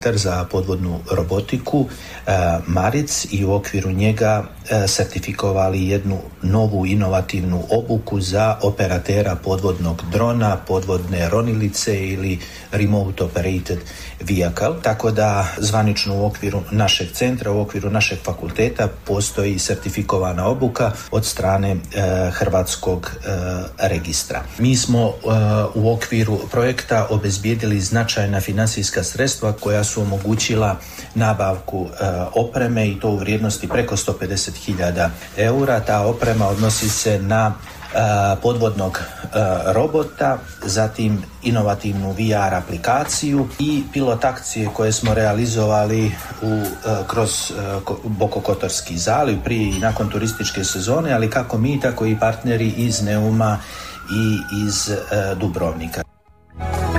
za podvodnu robotiku Maric i u okviru njega sertifikovali jednu novu inovativnu obuku za operatera podvodnog drona, podvodne ronilice ili remote operated vehicle. Tako da zvanično u okviru našeg centra, u okviru našeg fakulteta postoji sertifikovana obuka od strane Hrvatskog registra. Mi smo u okviru projekta obezbijedili značajna financijska sredstva koja su omogućila nabavku opreme i to u vrijednosti preko 150.000 eura. Ta oprema odnosi se na podvodnog robota, zatim inovativnu VR aplikaciju i pilot akcije koje smo realizovali kroz Bokokotorski zaliv prije i nakon turističke sezone, ali kako mi, tako i partneri iz Neuma i iz Dubrovnika.